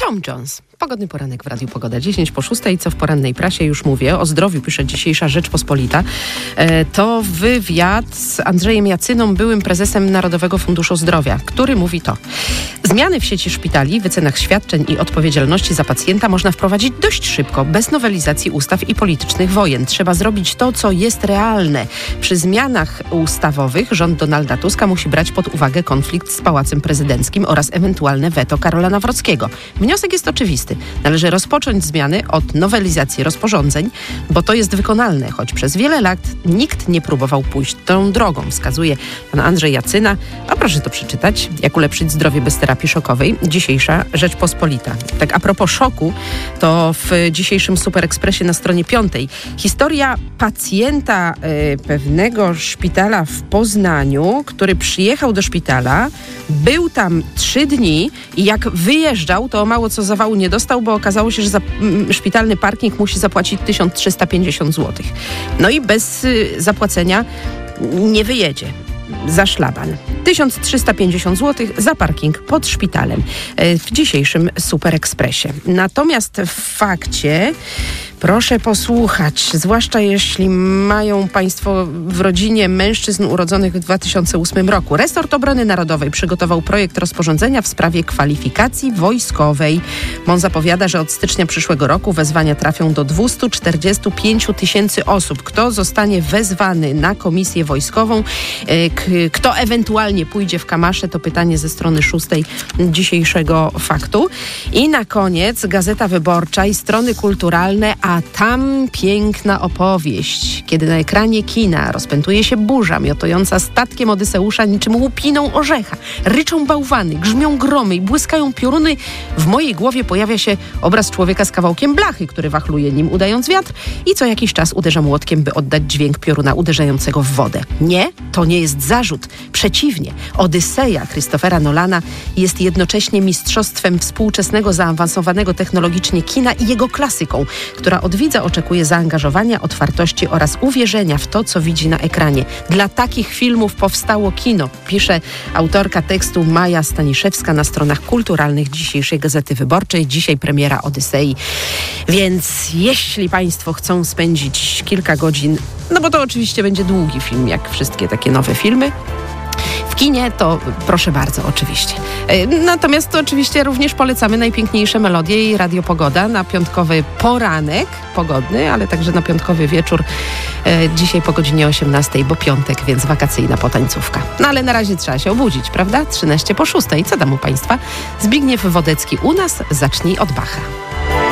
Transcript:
Tom Jones. Pogodny poranek w Radiu Pogoda. 10 po 6, co w porannej prasie już mówię. O zdrowiu pisze dzisiejsza Rzeczpospolita. To wywiad z Andrzejem Jacyną, byłym prezesem Narodowego Funduszu Zdrowia, który mówi to. Zmiany w sieci szpitali, wycenach świadczeń i odpowiedzialności za pacjenta można wprowadzić dość szybko, bez nowelizacji ustaw i politycznych wojen. Trzeba zrobić to, co jest realne. Przy zmianach ustawowych rząd Donalda Tuska musi brać pod uwagę konflikt z Pałacem Prezydenckim oraz ewentualne weto Karola Nawrockiego. Wniosek jest oczywisty. Należy rozpocząć zmiany od nowelizacji rozporządzeń, bo to jest wykonalne, choć przez wiele lat nikt nie próbował pójść tą drogą, wskazuje pan Andrzej Jacyna. A proszę to przeczytać, jak ulepszyć zdrowie bez terapii szokowej. Dzisiejsza Rzeczpospolita. Tak a propos szoku, to w dzisiejszym Super Expressie na stronie 5 historia pacjenta pewnego szpitala w Poznaniu, który przyjechał do szpitala, był tam 3 dni i jak wyjeżdżał, to mało co zawału nie dostał, bo okazało się, że za szpitalny parking musi zapłacić 1350 zł. No i bez zapłacenia nie wyjedzie. Za szlaban. 1350 zł za parking pod szpitalem w dzisiejszym Super Expressie. Natomiast w Fakcie proszę posłuchać, zwłaszcza jeśli mają Państwo w rodzinie mężczyzn urodzonych w 2008 roku. Resort Obrony Narodowej przygotował projekt rozporządzenia w sprawie kwalifikacji wojskowej. MON zapowiada, że od stycznia przyszłego roku wezwania trafią do 245 000 osób. Kto zostanie wezwany na komisję wojskową, kto ewentualnie pójdzie w kamasze, to pytanie ze strony 6 dzisiejszego Faktu. I na koniec Gazeta Wyborcza i strony kulturalne, a tam piękna opowieść, kiedy na ekranie kina rozpętuje się burza miotująca statkiem Odyseusza niczym łupiną orzecha. Ryczą bałwany, grzmią gromy i błyskają pioruny. W mojej głowie pojawia się obraz człowieka z kawałkiem blachy, który wachluje nim udając wiatr i co jakiś czas uderza młotkiem, by oddać dźwięk pioruna uderzającego w wodę. Nie, to nie jest zarzut. Przeciwnie, Odyseja Christophera Nolana jest jednocześnie mistrzostwem współczesnego, zaawansowanego technologicznie kina i jego klasyką, która od widza oczekuje zaangażowania, otwartości oraz uwierzenia w to, co widzi na ekranie. Dla takich filmów powstało kino, pisze autorka tekstu Maja Staniszewska na stronach kulturalnych dzisiejszej Gazety Wyborczej. Dzisiaj premiera Odysei. Więc jeśli Państwo chcą spędzić kilka godzin, no bo to oczywiście będzie długi film, jak wszystkie takie nowe filmy, w kinie, to proszę bardzo, oczywiście. Natomiast to oczywiście również polecamy najpiękniejsze melodie i Radio Pogoda na piątkowy poranek pogodny, ale także na piątkowy wieczór dzisiaj po godzinie 18, bo piątek, więc wakacyjna potańcówka. No ale na razie trzeba się obudzić, prawda? 13 po 6. Co tam u Państwa? Zbigniew Wodecki u nas, zacznij od Bacha.